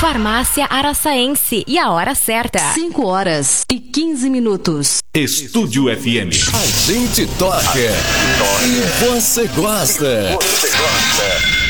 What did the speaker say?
Farmácia Araçaense. E a hora certa: 5h15. Estúdio FM. A gente toca. E você gosta.